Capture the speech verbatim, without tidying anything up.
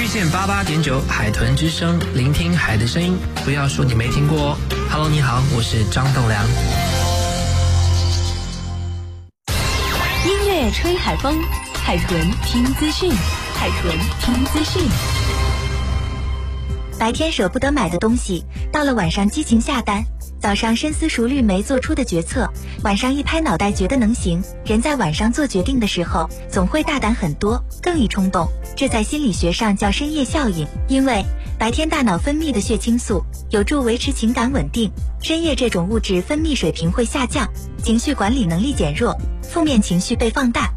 遇见八八点九海豚之声，聆听海的声音，不要说你没听过哦。Hello， 你好，我是张栋梁。 音乐吹海风，海豚听资讯，海豚听资讯。 白天舍不得买的东西，到了晚上激情下单，早上深思熟虑没做出的决策，晚上一拍脑袋觉得能行。人在晚上做决定的时候，总会大胆很多，更易冲动，这在心理学上叫深夜效应。因为白天大脑分泌的血清素有助维持情感稳定，深夜这种物质分泌水平会下降，情绪管理能力减弱，负面情绪被放大，